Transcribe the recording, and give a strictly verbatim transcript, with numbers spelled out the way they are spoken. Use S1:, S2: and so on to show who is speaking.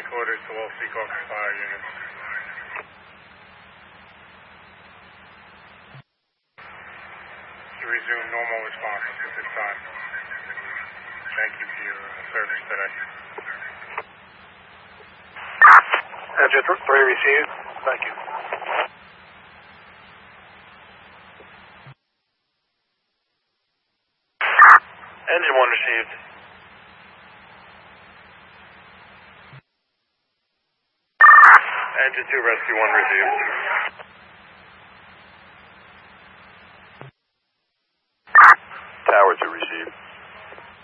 S1: quarters to all Seahawk fire units. To resume normal responses at this time. Thank you for your service today.
S2: Engine three received. Thank you. Engine one received. Engine two rescue one received.